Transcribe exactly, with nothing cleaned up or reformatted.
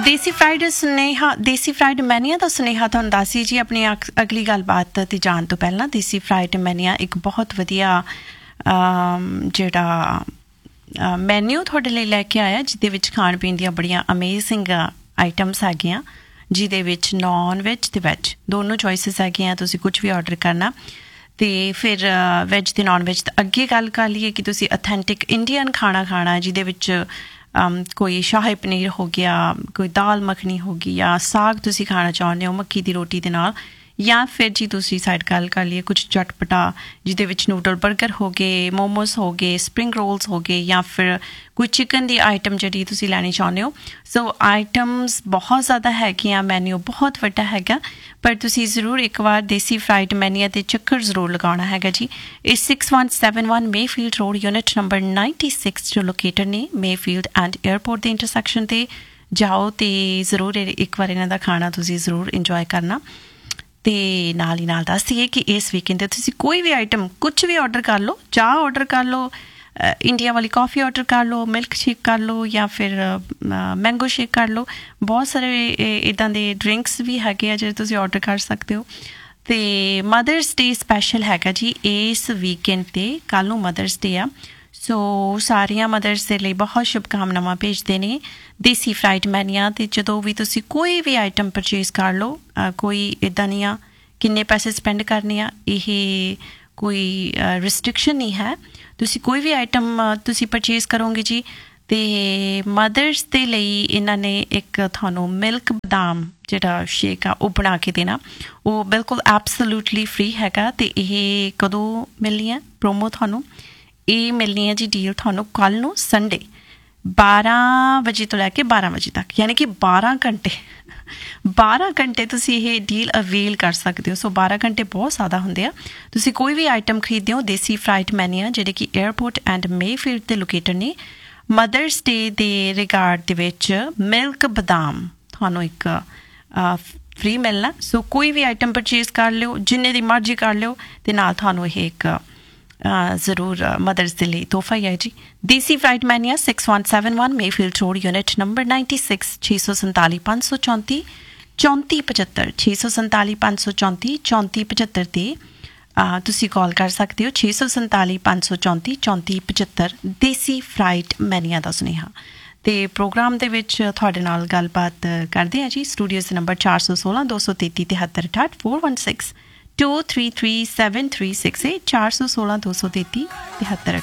ਦੇਸੀ fried ਸੁਨੇਹਾ ਦੇਸੀ fried ਮੈਨੀਆ ਦਾ ਸੁਨੇਹਾ ਤੁਹਾਨੂੰ ਦੱਸੀ ਜੀ। ਆਪਣੀ ਅਗਲੀ ਗੱਲਬਾਤ 'ਤੇ ਜਾਣ ਤੋਂ ਪਹਿਲਾਂ ਦੇਸੀ ਫਰਾਈਡ ਮੈਨੀਆ ਇੱਕ ਬਹੁਤ ਵਧੀਆ ਜਿਹੜਾ ਮੈਨਿਊ ਤੁਹਾਡੇ ਲਈ ਲੈ ਕੇ ਆਇਆ, ਜਿਹਦੇ ਵਿੱਚ ਖਾਣ ਪੀਣ ਦੀਆਂ ਬੜੀਆਂ ਅਮੇਜ਼ਿੰਗ ਆਈਟਮਸ ਹੈਗੀਆਂ, ਜਿਹਦੇ ਵਿੱਚ ਨੋਨ ਵੈਜ ਅਤੇ ਵੈਜ ਦੋਨੋਂ ਚੋਇਸਿਸ ਹੈਗੀਆਂ। ਤੁਸੀਂ ਕੁਛ ਵੀ ਔਡਰ ਕਰਨਾ ਅਤੇ ਫਿਰ ਵੈਜ ਅਤੇ ਨੋਨ ਵੈਜ ਤਾਂ ਅੱਗੇ ਗੱਲ ਕਰ ਲਈਏ ਕਿ ਤੁਸੀਂ ਅਥੈਂਟਿਕ ਇੰਡੀਅਨ ਖਾਣਾ ਖਾਣਾ, ਜਿਹਦੇ ਵਿੱਚ ਕੋਈ ਸ਼ਾਹੀ ਪਨੀਰ ਹੋ ਗਿਆ, ਕੋਈ ਦਾਲ ਮੱਖਣੀ ਹੋ ਗਈ, ਜਾਂ ਸਾਗ ਤੁਸੀਂ ਖਾਣਾ ਚਾਹੁੰਦੇ ਹੋ ਮੱਕੀ ਦੀ ਰੋਟੀ ਦੇ ਨਾਲ, ਜਾਂ ਫਿਰ ਜੀ ਤੁਸੀਂ ਸਾਈਡ ਗੱਲ ਕਰ ਲਈਏ ਕੁਛ ਚਟਪਟਾ, ਜਿਹਦੇ ਵਿੱਚ ਨੂਡਲ ਬਰਗਰ ਹੋ ਗਏ, ਮੋਮੋਸ ਹੋ ਗਏ, ਸਪਰਿੰਗ ਰੋਲਸ ਹੋ ਗਏ, ਜਾਂ ਫਿਰ ਕੋਈ ਚਿਕਨ ਦੀ ਆਈਟਮ ਜਿਹੜੀ ਤੁਸੀਂ ਲੈਣੀ ਚਾਹੁੰਦੇ ਹੋ। ਸੋ ਆਈਟਮਸ ਬਹੁਤ ਜ਼ਿਆਦਾ ਹੈਗੀਆਂ, ਮੈਨਿਊ ਬਹੁਤ ਵੱਡਾ ਹੈਗਾ, ਪਰ ਤੁਸੀਂ ਜ਼ਰੂਰ ਇੱਕ ਵਾਰ ਦੇਸੀ ਫਰਾਈਡ ਮੈਨੀਆ 'ਤੇ ਚੱਕਰ ਜ਼ਰੂਰ ਲਗਾਉਣਾ ਹੈਗਾ ਜੀ। ਇਹ six one seven one Mayfield road, unit number ninety six ਜੋ ਲੋਕੇਟਡ ਨੇ ਮੇਫੀਲਡ ਐਂਡ ਏਅਰਪੋਰਟ ਦੇ ਇੰਟਰਸੈਕਸ਼ਨ 'ਤੇ ਜਾਓ ਅਤੇ ਜ਼ਰੂਰ ਇੱਕ ਵਾਰ ਇਹਨਾਂ ਦਾ ਖਾਣਾ ਤੁਸੀਂ ਜ਼ਰੂਰ ਇੰਜੋਏ ਕਰਨਾ। ਅਤੇ ਨਾਲ ਹੀ ਨਾਲ ਦੱਸ ਦਈਏ ਕਿ ਇਸ ਵੀਕਐਂਡ 'ਤੇ ਤੁਸੀਂ ਕੋਈ ਵੀ ਆਈਟਮ ਕੁਛ ਵੀ ਔਡਰ ਕਰ ਲਓ, ਚਾਹ ਔਡਰ ਕਰ ਲਓ, ਇੰਡੀਆ ਵਾਲੀ ਕੌਫੀ ਔਡਰ ਕਰ ਲਓ, ਮਿਲਕ ਸ਼ੇਕ ਕਰ ਲਓ, ਜਾਂ ਫਿਰ ਮੈਂਗੋ ਸ਼ੇਕ ਕਰ ਲਓ। ਬਹੁਤ ਸਾਰੇ ਇੱਦਾਂ ਦੇ ਡਰਿੰਕਸ ਵੀ ਹੈਗੇ ਆ ਜਿਹੜੇ ਤੁਸੀਂ ਔਡਰ ਕਰ ਸਕਦੇ ਹੋ। ਅਤੇ ਮਦਰਸ ਡੇ ਸਪੈਸ਼ਲ ਹੈਗਾ ਜੀ ਇਸ ਵੀਕਐਂਡ 'ਤੇ, ਕੱਲ੍ਹ ਨੂੰ ਮਦਰਸ ਡੇ ਆ। ਸੋ ਸਾਰੀਆਂ ਮਦਰਸ ਦੇ ਲਈ ਬਹੁਤ ਸ਼ੁਭਕਾਮਨਾਵਾਂ ਭੇਜਦੇ ਨੇ ਦੇਸੀ ਫਰਾਈਡ ਮੈਨੀਆ। ਅਤੇ ਜਦੋਂ ਵੀ ਤੁਸੀਂ ਕੋਈ ਵੀ ਆਈਟਮ ਪਰਚੇਜ਼ ਕਰ ਲਓ, ਕੋਈ ਇੱਦਾਂ ਨਹੀਂ ਆ ਕਿੰਨੇ ਪੈਸੇ ਸਪੈਂਡ ਕਰਨੇ ਆ, ਇਹ ਕੋਈ ਰਿਸਟ੍ਰਿਕਸ਼ਨ ਨਹੀਂ ਹੈ। ਤੁਸੀਂ ਕੋਈ ਵੀ ਆਈਟਮ ਤੁਸੀਂ ਪਰਚੇਜ਼ ਕਰੋਗੇ ਜੀ, ਅਤੇ ਮਦਰਸ ਦੇ ਲਈ ਇਹਨਾਂ ਨੇ ਇੱਕ ਤੁਹਾਨੂੰ ਮਿਲਕ ਬਦਾਮ ਜਿਹੜਾ ਸ਼ੇਕ ਆ ਉਹ ਬਣਾ ਕੇ ਦੇਣਾ, ਉਹ ਬਿਲਕੁਲ ਐਬਸੋਲੂਟਲੀ ਫ੍ਰੀ ਹੈਗਾ। ਅਤੇ ਇਹ ਕਦੋਂ ਮਿਲਣੀ ਹੈ ਪ੍ਰੋਮੋ? ਤੁਹਾਨੂੰ ਇਹ ਮਿਲਣੀ ਹੈ ਜੀ ਡੀਲ ਤੁਹਾਨੂੰ ਕੱਲ੍ਹ ਨੂੰ ਸੰਡੇ ਬਾਰਾਂ ਵਜੇ ਤੋਂ ਲੈ ਕੇ ਬਾਰਾਂ ਵਜੇ ਤੱਕ, ਯਾਨੀ ਕਿ ਬਾਰਾਂ ਘੰਟੇ ਬਾਰਾਂ ਘੰਟੇ ਤੁਸੀਂ ਇਹ ਡੀਲ ਅਵੇਲ ਕਰ ਸਕਦੇ ਹੋ। ਸੋ ਬਾਰਾਂ ਘੰਟੇ ਬਹੁਤ ਜ਼ਿਆਦਾ ਹੁੰਦੇ ਆ। ਤੁਸੀਂ ਕੋਈ ਵੀ ਆਈਟਮ ਖਰੀਦਦੇ ਹੋ ਦੇਸੀ ਫਰਾਈਡ ਮੈਨੀਆ, ਜਿਹੜੇ ਕਿ ਏਅਰਪੋਰਟ ਐਂਡ ਮੇਫੀਲਡ 'ਤੇ ਲੋਕੇਟਡ ਨੇ, ਮਦਰਸ ਡੇ ਦੇ ਰਿਗਾਰਡ ਦੇ ਵਿੱਚ ਮਿਲਕ ਬਦਾਮ ਤੁਹਾਨੂੰ ਇੱਕ ਫ੍ਰੀ ਮਿਲਣਾ। ਸੋ ਕੋਈ ਵੀ ਆਈਟਮ ਪਰਚੇਜ਼ ਕਰ ਲਿਓ, ਜਿੰਨੇ ਦੀ ਮਰਜ਼ੀ ਕਰ ਲਿਓ, ਅਤੇ ਨਾਲ ਤੁਹਾਨੂੰ ਇਹ ਇੱਕ ਜ਼ਰੂਰ ਮਦਰਸ ਦੇ ਲਈ ਤੋਹਫਾ ਹੀ ਹੈ ਜੀ। ਦੇਸੀ fried ਮੈਨੀਆ six one seven one Mayfield road, unit number ninety six, ਛੇ ਸੌ ਸੰਤਾਲੀ ਪੰਜ ਸੌ ਚੌਂਤੀ ਚੌਂਤੀ ਪਝੱਤਰ, ਛੇ ਸੌ ਸੰਤਾਲੀ ਪੰਜ ਸੌ ਚੌਂਤੀ ਚੌਂਤੀ ਪਝੱਤਰ 'ਤੇ ਤੁਸੀਂ ਕਾਲ ਕਰ ਸਕਦੇ ਹੋ। ਛੇ ਸੌ ਸੰਤਾਲੀ ਪੰਜ ਸੌ ਚੌਂਤੀ ਚੌਂਤੀ ਪਝੱਤਰ, ਦੇਸੀ ਫਰਾਈਡ ਮੈਨੀਆ ਦਾ ਸੁਨੇਹਾ। ਅਤੇ ਪ੍ਰੋਗਰਾਮ ਦੇ ਵਿੱਚ ਤੁਹਾਡੇ ਨਾਲ ਗੱਲਬਾਤ ਕਰਦੇ ਹਾਂ ਜੀ। ਸਟੂਡੀਓਜ਼ ਦੇ ਨੰਬਰ ਚਾਰ ਸੌ ਸੋਲਾਂ ਦੋ ਸੌ ਤੇਤੀ ਤਿਹੱਤਰ ਅਠਾਹਠ, four one six two three three seven three six eight, ਚਾਰ ਸੌ ਸੋਲਾਂ ਦੋ ਸੌ ਤੇਤੀ ਤਿਹੱਤਰ।